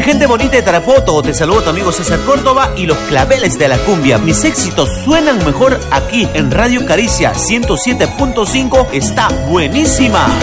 gente bonita de Tarapoto, te saludo tu amigo César Córdoba y los claveles de la cumbia. Mis éxitos suenan mejor aquí en Radio Caricia 107.5, está buenísima.